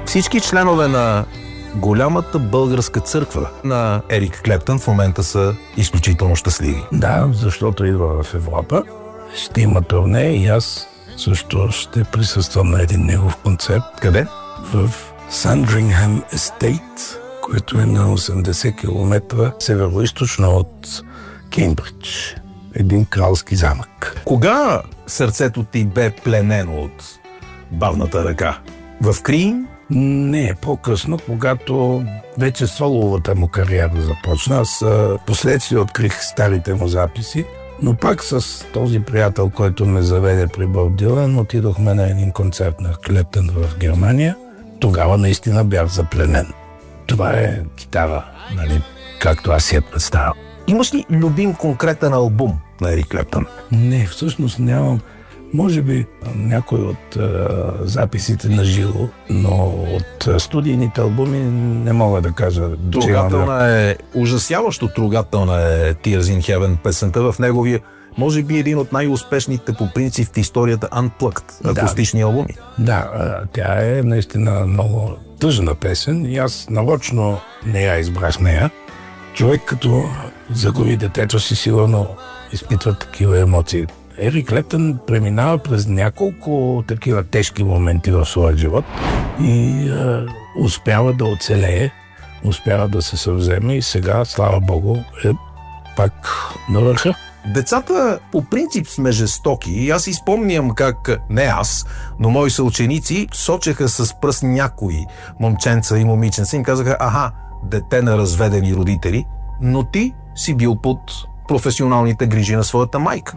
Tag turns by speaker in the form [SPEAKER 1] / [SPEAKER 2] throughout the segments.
[SPEAKER 1] Всички членове на голямата българска църква на Ерик Клептън в момента са изключително щастливи.
[SPEAKER 2] Да, защото идва в Европа. Ще има турне и аз също ще присъствам на един негов концерт.
[SPEAKER 1] Къде?
[SPEAKER 2] В Сандрингхем Естейт, което е на 80 км североизточно от Кеймбридж. Един кралски замък.
[SPEAKER 1] Кога сърцето ти бе пленено от бавната ръка? В Крим?
[SPEAKER 2] Не, по-късно, когато вече соловата му кариера започна. Аз последствие открих старите му записи, но пак с този приятел, който ме заведе при Боб Дилан, отидохме на един концерт на Клептън в Германия. Тогава наистина бях запленен. Това е китара, нали, както аз си я представя.
[SPEAKER 1] Имаш ли любим конкретен албум на Ерик Клептън?
[SPEAKER 2] Не, всъщност нямам. Може би някой от записите на живо, но от студийните албуми не мога да кажа.
[SPEAKER 1] Трогателна е, ужасяващо трогателна е Tears in Heaven песента в неговия, може би един от най-успешните по принцип в историята Unplugged акустични албуми.
[SPEAKER 2] Да, тя е наистина много тъжна песен и аз нарочно не я избрах нея. Човек като загуби детето си, сигурно изпитва такива емоции. Ерик Клептън преминава през няколко такива тежки моменти в своя живот и успява да оцелее, успява да се съвземе и сега, слава Богу, е пак на върха.
[SPEAKER 1] Децата по принцип сме жестоки и аз изпомням как, не аз, но мои съученици сочеха с пръст някои момченца и момиченца и им казаха: аха, дете на разведени родители, но ти си бил под професионалните грижи на своята майка.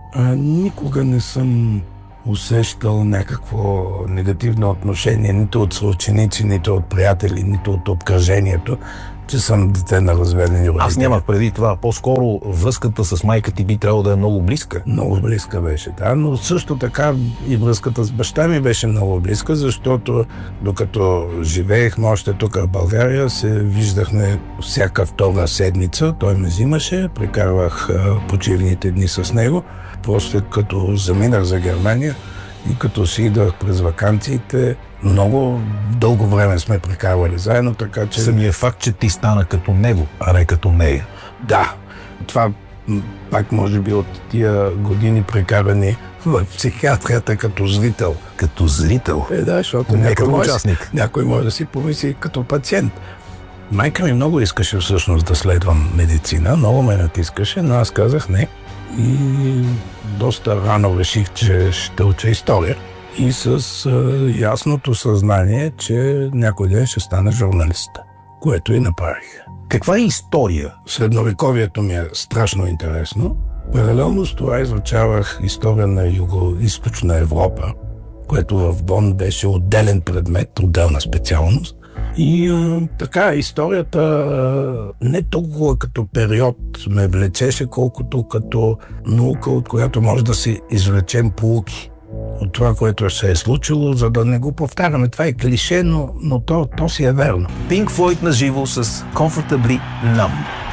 [SPEAKER 2] Никога не съм усещал някакво негативно отношение нито от съученици, нито от приятели, нито от обкръжението, че съм дете на разведени родители.
[SPEAKER 1] Аз нямах преди това. По-скоро връзката с майка ти би трябвало да е много близка.
[SPEAKER 2] Много близка беше, да, но също така и връзката с баща ми беше много близка, защото докато живеехме още тук в България, се виждахме всяка втора седмица. Той ме взимаше, прекарвах почивните дни с него. После като заминах за Германия и като си идвах през ваканциите, много дълго време сме прекарвали заедно, така че...
[SPEAKER 1] Самия факт, че ти стана като него, а не като нея.
[SPEAKER 2] Да, това пак може би от тия години прекарани в психиатрията като зрител.
[SPEAKER 1] Като зрител?
[SPEAKER 2] Да, защото някой може да си помисли като пациент. Майка ми много искаше всъщност да следвам медицина, много ме натискаше, но аз казах не. И доста рано реших, че ще уча история и с ясното съзнание, че някой ден ще стана журналист, което и направих.
[SPEAKER 1] Каква е история?
[SPEAKER 2] Средновековието ми е страшно интересно. Паралелно с това изучавах история на Юго-Източна Европа, което в Бон беше отделен предмет, отделна специалност. И така, историята не толкова като период ме влечеше, колкото като наука, от която може да си извлечем поуки от това, което се е случило, за да не го повтаряме. Това е клише, но то си е верно.
[SPEAKER 1] Pink Floyd на живо с Comfortably Numb.